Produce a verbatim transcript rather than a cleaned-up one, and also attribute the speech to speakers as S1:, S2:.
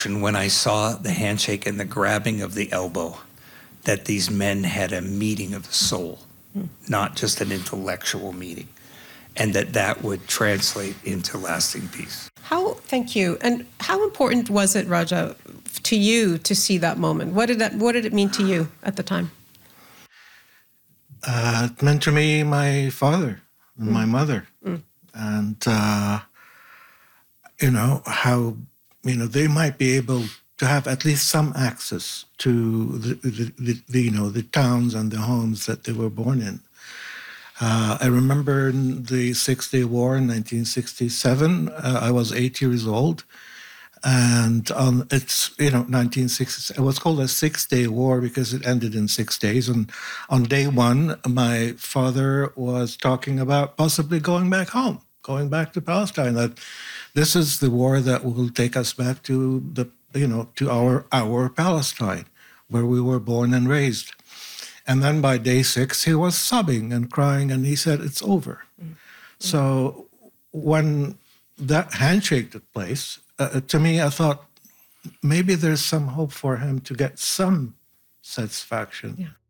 S1: when I saw the handshake and the grabbing of the elbow, that these men had a meeting of the soul, mm. not just an intellectual meeting, and that that would translate into lasting peace.
S2: How, thank you. And how important was it, Raja, to you to see that moment? What did that, what did it mean to you at the time?
S3: Uh, it meant to me my father and mm. my mother. Mm. And, uh, you know, how, you know, they might be able to have at least some access to the, the, the, the you know, the towns and the homes that they were born in. Uh, I remember in the Six-Day War in nineteen sixty-seven, uh, I was eight years old. And um, it's, you know, nineteen sixty, it was called a Six-Day War because it ended in six days. And on day one, my father was talking about possibly going back home, going back to Palestine, that this is the war that will take us back to the, you know, to our, our Palestine, where we were born and raised. And then by day six, he was sobbing and crying, and he said, it's over. Mm-hmm. So when that handshake took place, uh, to me, I thought maybe there's some hope for him to get some satisfaction.
S2: Yeah.